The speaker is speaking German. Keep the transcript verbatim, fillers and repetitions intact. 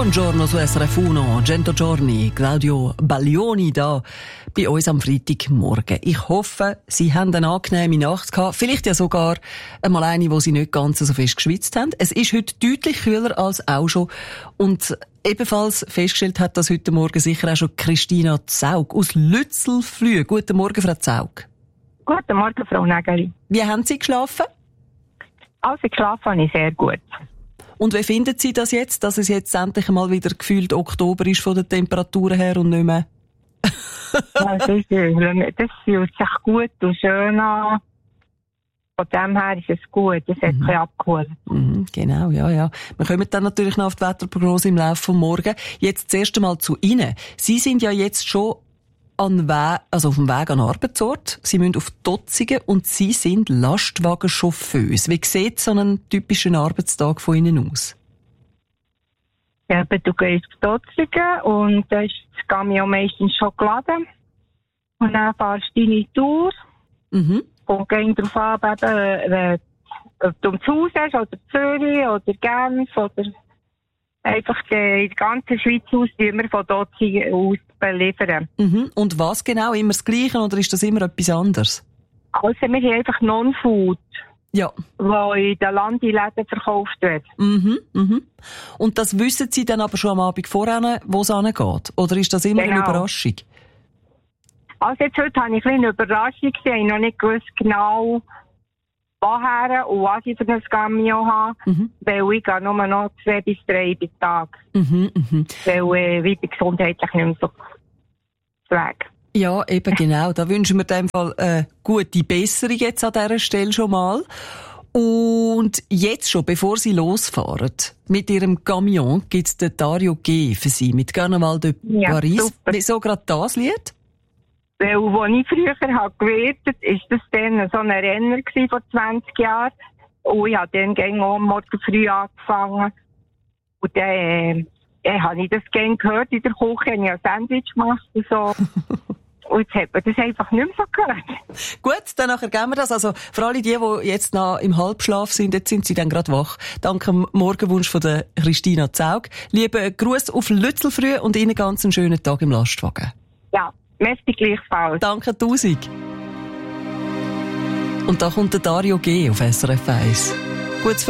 Buongiorno su S R F uno, cento giorni, Claudio Baglioni da bei uns am Freitagmorgen. Ich hoffe, Sie haben eine angenehme Nacht gehabt, vielleicht ja sogar einmal eine, wo Sie nicht ganz so fest geschwitzt haben. Es ist heute deutlich kühler als auch schon und ebenfalls festgestellt hat das heute Morgen sicher auch schon Christina Zaug aus Lützelflüh. Guten Morgen, Frau Zaug. Guten Morgen, Frau Nägeli. Wie haben Sie geschlafen? Also geschlafen habe ich sehr gut. Und wie finden Sie das jetzt, dass es jetzt endlich mal wieder gefühlt Oktober ist von den Temperaturen her und nicht mehr? Ja, das, ist, das fühlt sich gut und schön an. Von dem her ist es gut, es hat mhm. sich abgeholt. Mhm, genau, ja, ja. Wir kommen dann natürlich noch auf die Wetterprognose im Laufe des Morgen. Jetzt zuerst einmal zu Ihnen. Sie sind ja jetzt schon an We- also auf dem Weg an den Arbeitsort. Sie müssen auf Dotzigen und Sie sind Lastwagenchauffeuse. Wie sieht so ein typischer Arbeitstag von Ihnen aus? Ja, du gehst auf Dotzigen und da ist das Camion meistens schon geladen. Und dann fahrst du deine Tour. Mhm. Und gehst darauf an, eben, ob du ums Haus hast, oder Zürich, oder Genf, oder einfach in der ganzen Schweiz aus, die wir von Dotzigen aus beliefern. Mhm. Und was genau? Immer das Gleiche oder ist das immer etwas anderes? Also wir haben einfach Non-Food, ja. wo in den Landeläden verkauft wird. Mhm, mhm. Und das wissen Sie dann aber schon am Abend vorher, wo es hingeht? Oder ist das immer genau. eine Überraschung? Also jetzt heute habe ich ein bisschen eine Überraschung gesehen. Ich habe noch nicht gewusst genau, woher und was ich für ein Camion habe. Mhm. Weil ich gehe nur noch zwei bis drei bis Tag. Mhm, mhm. Weil äh, ich bin gesundheitlich nicht mehr so weg. Ja, eben genau. Da wünschen wir in dem Fall eine gute Besserung jetzt an dieser Stelle schon mal. Und jetzt schon, bevor Sie losfahren, mit Ihrem Camion gibt es den Dario G. für Sie mit Carnaval de ja, Paris. Super. Wieso gerade das Lied? Weil, als ich früher habe gewertet, ist das dann so ein Renner gewesen vor zwanzig Jahren. Und ich habe dann gegen am Morgen früh angefangen. Und dann, äh, dann habe ich das gerne gehört in der Küche, habe ich ein Sandwich gemacht und so. Und jetzt hat man das einfach nicht mehr so gehört. Gut, dann nachher geben wir das. Also, für alle die, die jetzt noch im Halbschlaf sind, jetzt sind sie dann gerade wach. Danke dem Morgenwunsch von der Christina Zaug. Liebe Gruß auf Lützelfrüh und Ihnen ganz einen schönen Tag im Lastwagen. Ja. Merci gleichfalls. Danke tausend. Und da kommt der Dario G. auf S R F eins. Gutes